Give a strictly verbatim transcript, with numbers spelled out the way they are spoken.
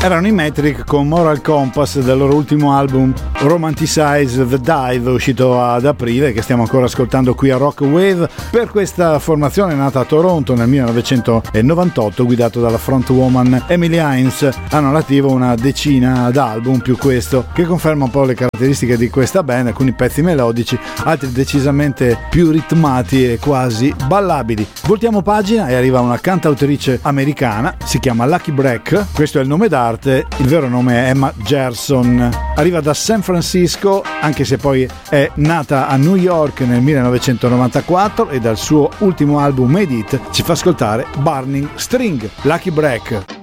Erano i Metric con Moral Compass del loro ultimo album Romanticize the Dive, uscito ad aprile, che stiamo ancora ascoltando qui a Rock Wave. Per questa formazione nata a Toronto nel millenovecentonovantotto, guidato dalla frontwoman Emily Hines, hanno all'attivo una decina d'album più questo, che conferma un po' le caratteristiche di questa band, alcuni pezzi melodici, altri decisamente più ritmati e quasi ballabili. Voltiamo pagina e arriva una cantautrice americana, si chiama Lucky Break, questo è il nome d'arte, il vero nome è Emma Gerson, arriva da San Francisco, anche se poi è nata a New York nel millenovecentonovantaquattro, e dal suo ultimo album Made It ci fa ascoltare Burning String. Lucky Break.